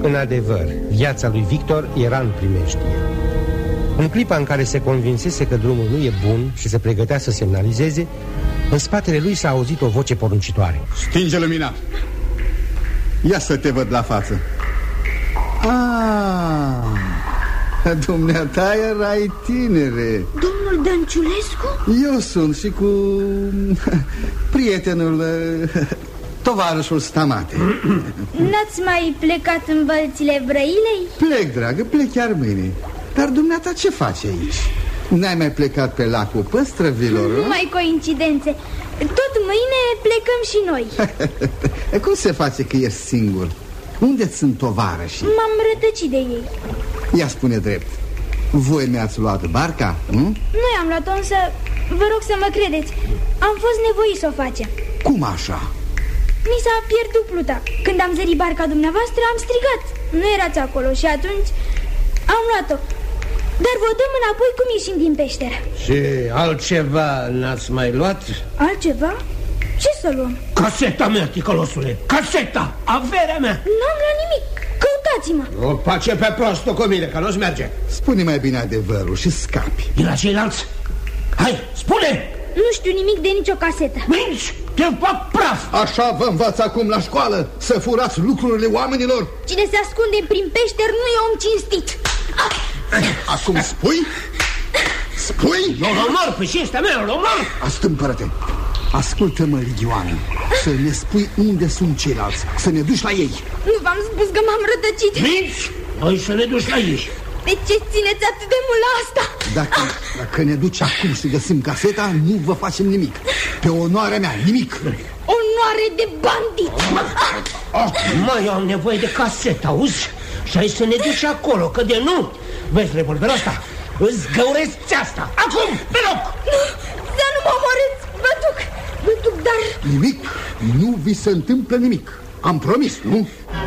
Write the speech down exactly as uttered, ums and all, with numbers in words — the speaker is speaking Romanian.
În adevăr, viața lui Victor era în primejdie. În clipa în care se convinsese că drumul nu e bun și se pregătea să semnalizeze, în spatele lui s-a auzit o voce poruncitoare. Stinge lumina! Ia să te văd la față. Ah, dumneata erai tinere. Domnul Dănciulescu? Eu sunt și cu prietenul, tovarășul Stamate. N-ați mai plecat în Bălțile Brăilei? Plec, dragă, plec chiar mâine. Dar dumneata ce faci aici? N-ai mai plecat pe lacul Păstrăvilor? Numai coincidențe. Tot mâine plecăm și noi. Cum se face că ești singur? Unde sunt tovarășii? M-am rătăcit de ei. Ia spune drept, voi mi-ați luat barca? Hm? Noi am luat-o, însă vă rog să mă credeți, am fost nevoiți să o facem. Cum așa? Mi s-a pierdut pluta. Când am zărit barca dumneavoastră, am strigat. Nu erați acolo și atunci am luat-o. Dar vă dăm înapoi cum ieșim din peșteră. Și altceva n-ați mai luat? Altceva? Ce să luăm? Caseta mea, ticălosule, caseta, averea mea. N-am luat nimic, căutați-mă. O pace pe prostul cu mine, că nu-ți merge. Spune mai bine adevărul și scapi. De la ceilalți? Hai, spune! Nu știu nimic de nicio casetă. Minți, te fac praf. Așa vă învață acum la școală, să furați lucrurile oamenilor? Cine se ascunde prin peșteri nu e om cinstit. Acum spui? Spui? Nu-l omor, pe cinsta mea, nu-l omor. Astâmpără-te. Ascultă-mă, Ligioane, să ne spui unde sunt ceilalți, să ne duci la ei. Nu v-am spus că m-am rătăcit. Minți, noi să ne duci la ei. De ce țineți atât de mult la asta? Dacă, dacă ne duci acum să găsim caseta, nu vă facem nimic. Pe onoarea mea, nimic. Onoare de bandit. Oh, mai am nevoie de casetă, auzi? Și ai să ne duci acolo, că de nu, vezi revolverul ăsta, îți găuresc țeasta. Acum, pe loc. Nu, să nu mă omorâți. Vă duc, vă duc, dar... Nimic, nu vi se întâmplă nimic. Am promis, nu?